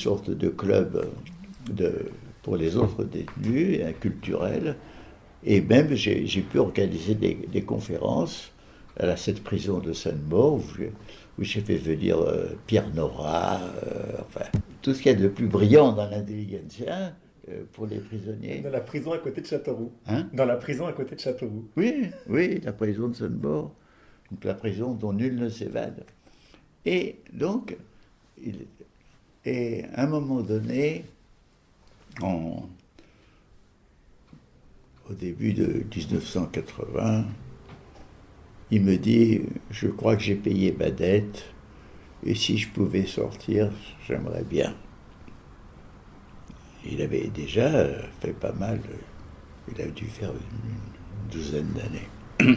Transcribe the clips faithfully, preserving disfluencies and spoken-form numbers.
sorte de club de, pour les autres détenus, un culturel. Et même, j'ai, j'ai pu organiser des, des conférences à cette prison de Sainte-Maure, où, où j'ai fait venir euh, Pierre Nora, euh, enfin, tout ce qu'il y a de plus brillant dans l'intelligentsia euh, pour les prisonniers. Dans la prison à côté de Châteauroux. Hein? Dans la prison à côté de Châteauroux. Oui, oui, la prison de Sainte-Maure, donc la prison dont nul ne s'évade. Et donc, il, et à un moment donné, en, au début de dix-neuf cent quatre-vingts, il me dit, je crois que j'ai payé ma dette, et si je pouvais sortir, j'aimerais bien. Il avait déjà fait pas mal, il a dû faire une douzaine d'années.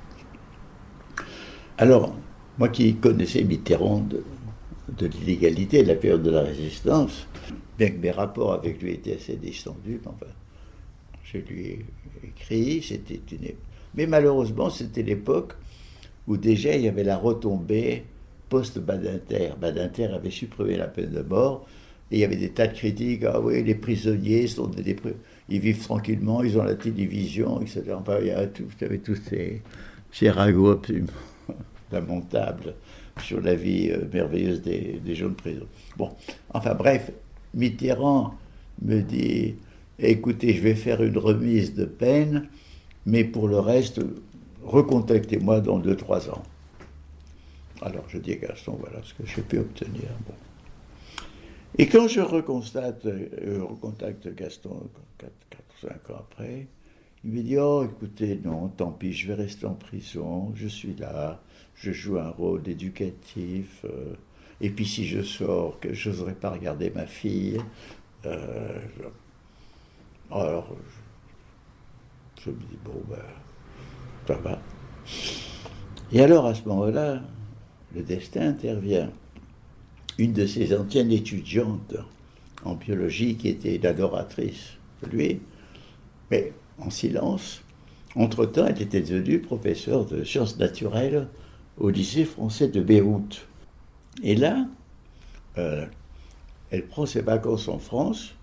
Alors, moi qui connaissais Mitterrand de, de l'illégalité, de la période de la résistance, bien que mes rapports avec lui étaient assez distendus, enfin, je lui ai écrit, c'était une... Mais malheureusement, c'était l'époque où déjà il y avait la retombée post-Badinter. Badinter avait supprimé la peine de mort, et il y avait des tas de critiques, ah oui, les prisonniers sont des... ils vivent tranquillement, ils ont la télévision, et cetera. Enfin, il y avait tous ces, ces ragots absolument lamentables sur la vie euh, merveilleuse des, des gens de prison. Bon, enfin bref, Mitterrand me dit, écoutez, je vais faire une remise de peine, mais pour le reste, recontactez-moi dans deux trois ans. Alors je dis à Gaston, voilà ce que j'ai pu obtenir. Bon. Et quand je reconstate, euh, recontacte Gaston quatre ou cinq ans après, il me dit, oh écoutez, non, tant pis, je vais rester en prison, je suis là, je joue un rôle éducatif, euh, et puis si je sors, que je n'oserais pas regarder ma fille. Euh, je... Alors, je... je me dis, bon, ben, ça va. Et alors, à ce moment-là, le destin intervient. Une de ses anciennes étudiantes en biologie, qui était l'adoratrice de lui, mais en silence, entre-temps, elle était devenue professeure de sciences naturelles au lycée français de Beyrouth. Et là, euh, elle prend ses vacances en France,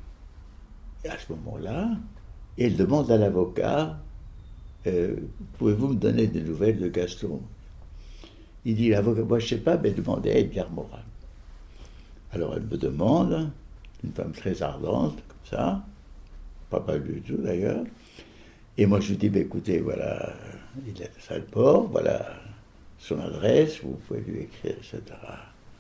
et à ce moment-là, elle demande à l'avocat, euh, pouvez-vous me donner des nouvelles de Gaston? Il dit, l'avocat, moi je ne sais pas, mais demandez à Edgar Morin. Alors elle me demande, une femme très ardente, comme ça, pas mal du tout d'ailleurs, et moi je lui dis, bah, écoutez, voilà, il a ça le port, voilà son adresse, vous pouvez lui écrire, et cetera.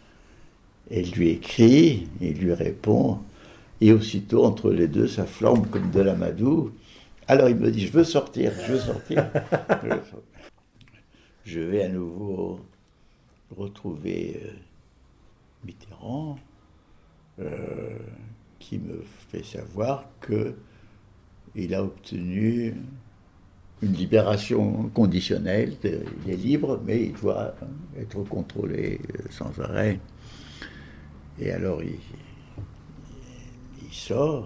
Et il lui écrit, il lui répond, et aussitôt entre les deux, ça flambe comme de l'amadou. Alors il me dit, je veux sortir, je veux sortir. Je, veux sortir. Je vais à nouveau retrouver euh, Mitterrand, euh, qui me fait savoir qu'il a obtenu une libération conditionnelle. Il est libre, mais il doit être contrôlé sans arrêt. Et alors il, il sort,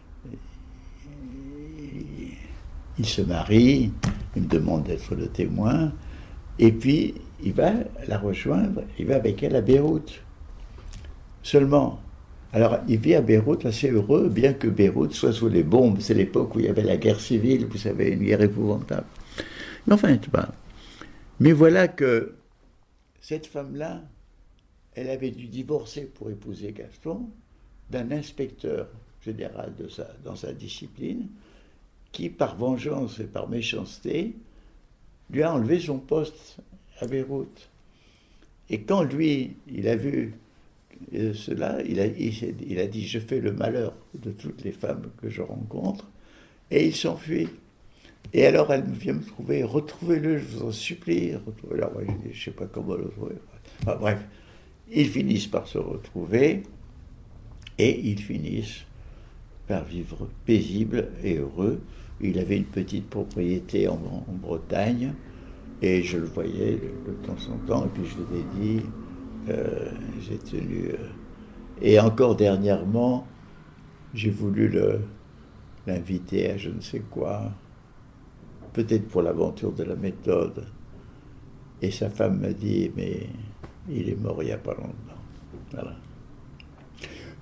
il, il se marie, il me demande d'être le témoin, et puis il va la rejoindre, il va avec elle à Beyrouth. Seulement, alors il vit à Beyrouth assez heureux, bien que Beyrouth soit sous les bombes. C'est l'époque où il y avait la guerre civile, vous savez, une guerre épouvantable. Mais enfin, tu vois. Mais voilà que cette femme-là, elle avait dû divorcer pour épouser Gaston d'un inspecteur général de sa, dans sa discipline, qui, par vengeance et par méchanceté, lui a enlevé son poste à Beyrouth. Et quand lui, il a vu cela, il a, il, il a dit, je fais le malheur de toutes les femmes que je rencontre, et il s'enfuit. Et alors elle vient me trouver, retrouvez-le, je vous en supplie, retrouvez-le. Alors moi, je dis, je ne sais pas comment le trouver. Enfin, bref, ils finissent par se retrouver, et ils finissent par vivre paisible et heureux. Il avait une petite propriété en, en Bretagne, et je le voyais de, de temps en temps, et puis je lui ai dit, euh, j'ai tenu... Euh, et encore dernièrement, j'ai voulu le, l'inviter à je ne sais quoi, peut-être pour l'aventure de la méthode. Et sa femme m'a dit, mais il est mort il n'y a pas longtemps. Voilà.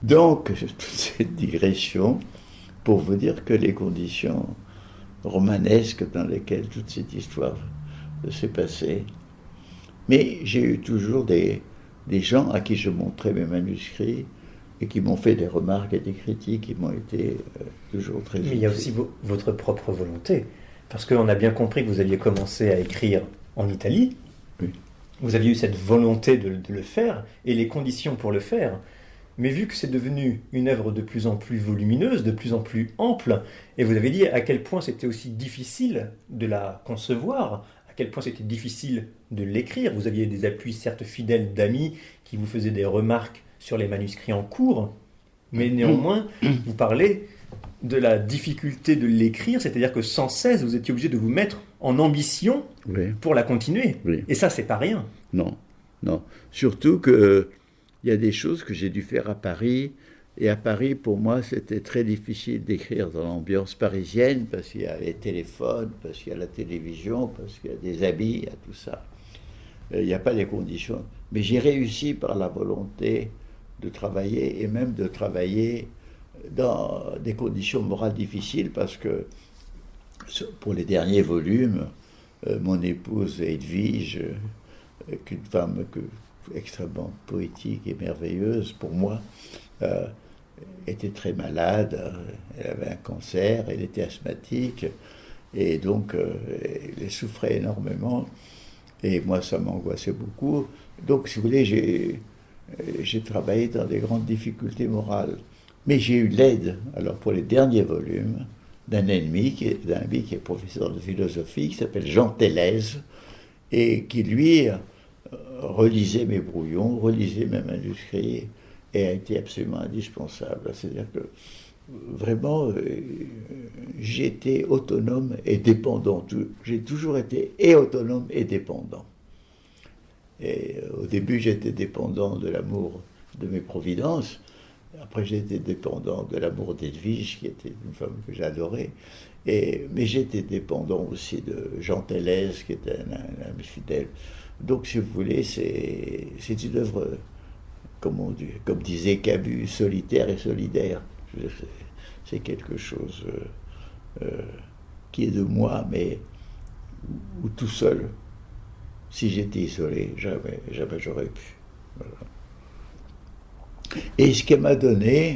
Donc, toute cette digression pour vous dire que les conditions romanesques dans lesquelles toute cette histoire s'est passée. Mais j'ai eu toujours des, des gens à qui je montrais mes manuscrits et qui m'ont fait des remarques et des critiques qui m'ont été euh, toujours très utiles. Mais il y a aussi vo- votre propre volonté, parce qu'on a bien compris que vous aviez commencé à écrire en Italie. Oui. Vous aviez eu cette volonté de, de le faire et les conditions pour le faire. Mais vu que c'est devenu une œuvre de plus en plus volumineuse, de plus en plus ample, et vous avez dit à quel point c'était aussi difficile de la concevoir, à quel point c'était difficile de l'écrire. Vous aviez des appuis certes fidèles d'amis qui vous faisaient des remarques sur les manuscrits en cours, mais néanmoins, vous parlez de la difficulté de l'écrire, c'est-à-dire que sans cesse, vous étiez obligé de vous mettre en ambition Oui. pour la continuer. Oui. Et ça, c'est pas rien. Non, non. Surtout que il y a des choses que j'ai dû faire à Paris. Et à Paris, pour moi, c'était très difficile d'écrire dans l'ambiance parisienne parce qu'il y a les téléphones, parce qu'il y a la télévision, parce qu'il y a des habits, il y a tout ça. Il n'y a pas les conditions. Mais j'ai réussi par la volonté de travailler et même de travailler dans des conditions morales difficiles parce que pour les derniers volumes, mon épouse Edwige, qu'une femme que extrêmement poétique et merveilleuse pour moi, euh, était très malade, elle avait un cancer, elle était asthmatique, et donc euh, elle souffrait énormément, et moi ça m'angoissait beaucoup. Donc si vous voulez, j'ai, j'ai travaillé dans des grandes difficultés morales. Mais j'ai eu l'aide, alors pour les derniers volumes, d'un ennemi, qui est, d'un ami qui est professeur de philosophie, qui s'appelle Jean Télèze, et qui lui relisait mes brouillons, relisait mes manuscrits, et a été absolument indispensable. C'est-à-dire que vraiment, euh, j'étais autonome et dépendant. J'ai toujours été et autonome et dépendant. Et euh, au début, j'étais dépendant de l'amour de mes providences. Après, j'étais dépendant de l'amour d'Edwige, qui était une femme que j'adorais. Et, mais j'étais dépendant aussi de Jean Télèze, qui était un, un ami fidèle. Donc, si vous voulez, c'est, c'est une œuvre, comme, on dit, comme disait Camus, solitaire et solidaire. C'est, c'est quelque chose euh, euh, qui est de moi, mais ou, ou tout seul. Si j'étais isolé, jamais, jamais j'aurais pu. Voilà. Et ce qu'elle m'a donné,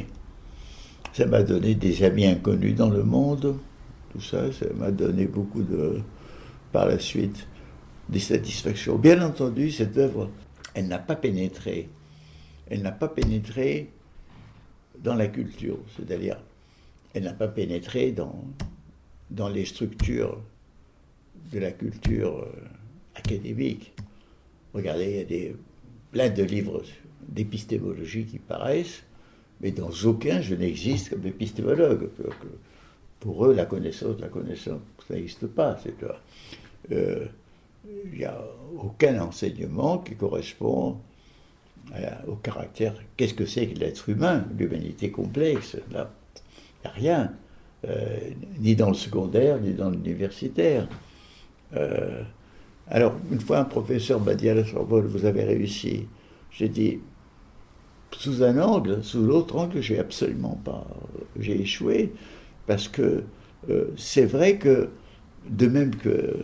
ça m'a donné des amis inconnus dans le monde, tout ça, ça m'a donné beaucoup de, par la suite, des satisfactions. Bien entendu, cette œuvre, elle n'a pas pénétré, elle n'a pas pénétré dans la culture, c'est-à-dire, elle n'a pas pénétré dans, dans les structures de la culture euh, académique. Regardez, il y a des, plein de livres d'épistémologie qui paraissent, mais dans aucun je n'existe comme épistémologue. Pour eux, la connaissance, la connaissance, ça n'existe pas. C'est euh, il n'y a aucun enseignement qui correspond à, au caractère. Qu'est-ce que c'est que l'être humain, l'humanité complexe? Là, il n'y a rien, euh, ni dans le secondaire, ni dans l'universitaire. Euh, alors, une fois, un professeur m'a dit à la Sorbonne, vous avez réussi. J'ai dit, sous un angle, sous l'autre angle, j'ai absolument pas, j'ai échoué, parce que euh, c'est vrai que, de même que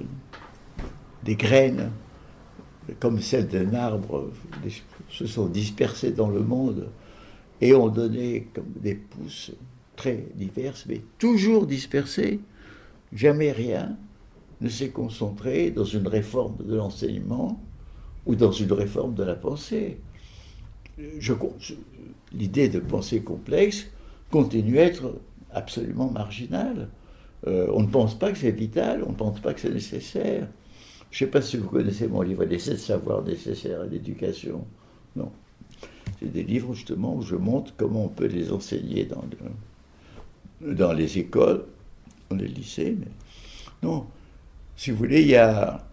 des graines, comme celles d'un arbre, se sont dispersées dans le monde et ont donné comme des pousses très diverses, mais toujours dispersées, jamais rien ne s'est concentré dans une réforme de l'enseignement ou dans une réforme de la pensée. Je, je, l'idée de pensée complexe continue à être absolument marginale. Euh, on ne pense pas que c'est vital, on ne pense pas que c'est nécessaire. Je ne sais pas si vous connaissez mon livre « Les sept savoirs nécessaires à l'éducation ». Non. C'est des livres justement où je montre comment on peut les enseigner dans, le, dans les écoles, dans les lycées. Mais non. Si vous voulez, il y a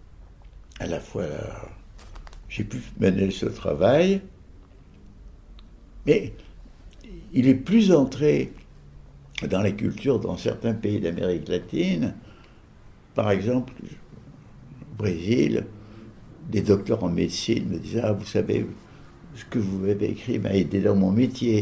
à la fois... La, j'ai pu mener ce travail, mais il est plus entré dans la culture dans certains pays d'Amérique latine. Par exemple, au Brésil, des docteurs en médecine me disaient « Ah, vous savez, ce que vous m'avez écrit m'a aidé dans mon métier.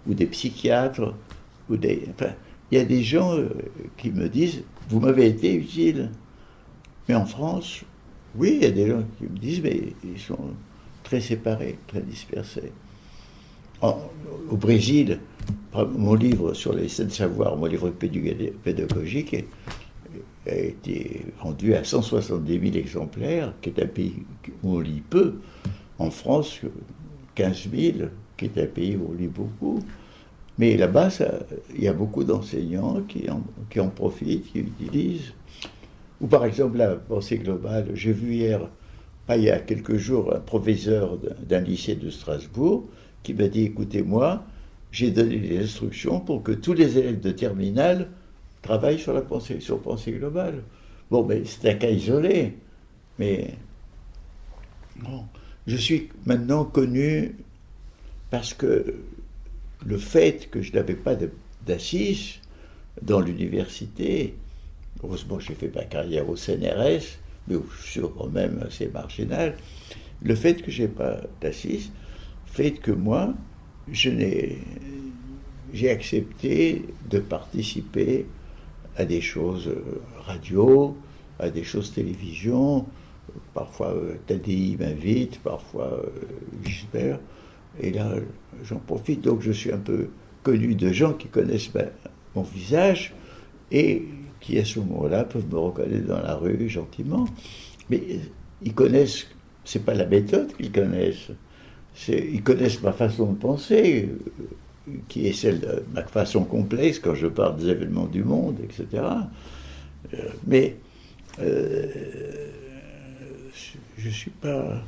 ou des psychiatres, ou des... Enfin, il y a des gens euh, qui me disent, vous m'avez été utile. Mais en France, oui, il y a des gens qui me disent, mais ils sont très séparés, très dispersés. En, au Brésil, mon livre sur les sept savoirs, mon livre pédagogique, a été vendu à cent soixante-dix mille exemplaires, qui est un pays où on lit peu. En France, quinze mille, qui est un pays où on lit beaucoup. Mais là-bas, il y a beaucoup d'enseignants qui en, qui en profitent, qui utilisent. Ou par exemple, la pensée globale. J'ai vu hier, pas il y a quelques jours, un professeur d'un lycée de Strasbourg qui m'a dit, écoutez-moi, j'ai donné des instructions pour que tous les élèves de terminale travaillent sur la pensée, sur pensée globale. Bon, mais c'est un cas isolé. Mais bon, je suis maintenant connu parce que le fait que je n'avais pas d'assises dans l'université, heureusement j'ai fait ma carrière au C N R S, mais je suis quand même assez marginal, le fait que je n'ai pas d'assises fait que moi, je n'ai, j'ai accepté de participer à des choses radio, à des choses télévision, parfois euh, Tadi m'invite, parfois euh, Gisbert, et là j'en profite, donc je suis un peu connu de gens qui connaissent ma, mon visage et qui à ce moment-là peuvent me reconnaître dans la rue gentiment, mais ils connaissent, c'est pas la méthode qu'ils connaissent, c'est, ils connaissent ma façon de penser, qui est celle de ma façon complexe quand je parle des événements du monde, et cetera. Euh, mais euh, je ne suis pas...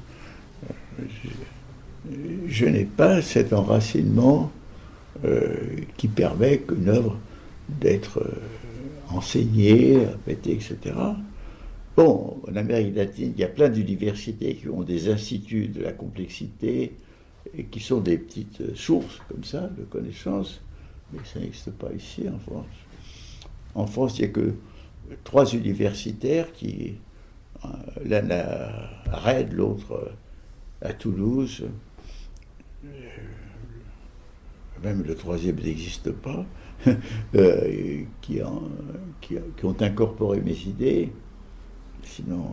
Je, je n'ai pas cet enracinement euh, qui permet qu'une œuvre d'être euh, enseignée, répétée, et cetera. Bon, en Amérique latine, il y a plein d'universités qui ont des instituts de la complexité et qui sont des petites sources, comme ça, de connaissances, mais ça n'existe pas ici, en France. En France, il n'y a que trois universitaires qui... L'un à Rennes, l'autre à Toulouse, même le troisième n'existe pas, euh, qui, en, qui, qui ont incorporé mes idées. Sinon,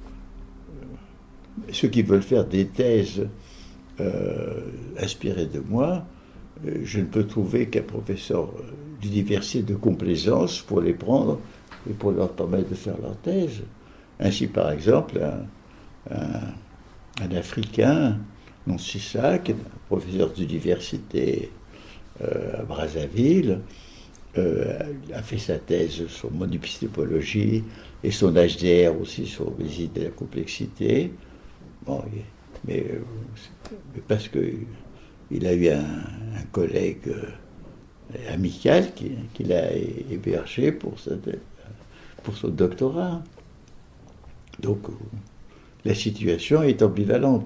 euh, ceux qui veulent faire des thèses euh, inspirées de moi, euh, je ne peux trouver qu'un professeur d'université de complaisance pour les prendre et pour leur permettre de faire leur thèse. Ainsi, par exemple, un, un, un Africain, non c'est ça, qui est un professeur d'université euh, à Brazzaville, euh, a fait sa thèse sur mon épistémologie et son H D R aussi sur les idées de la complexité. Bon, mais, mais parce qu'il a eu un, un collègue euh, amical qui, qui l'a hébergé pour, sa, pour son doctorat. Donc, la situation est ambivalente.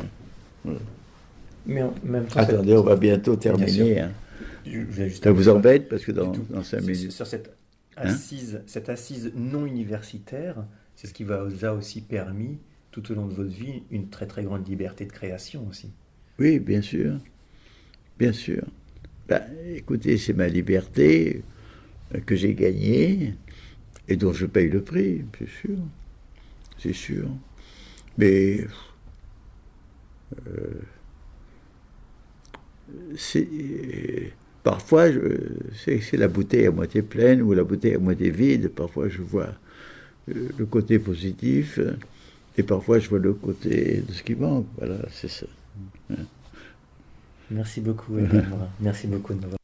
Mais en même temps, attendez, cette... on va bientôt terminer. Hein. Je Ça vous embête parce que dans, dans cinq minutes. Sur cette assise, hein? Cette assise non universitaire, c'est ce qui vous a aussi permis, tout au long de votre vie, une très très grande liberté de création aussi. Oui, bien sûr. Bien sûr. Ben, écoutez, c'est ma liberté que j'ai gagnée et dont je paye le prix, c'est sûr. C'est sûr. Mais euh, c'est, parfois, je, c'est, c'est la bouteille à moitié pleine ou la bouteille à moitié vide. Parfois, je vois le côté positif et parfois, je vois le côté de ce qui manque. Voilà, c'est ça. Merci beaucoup, Edouard. Merci beaucoup de m'avoir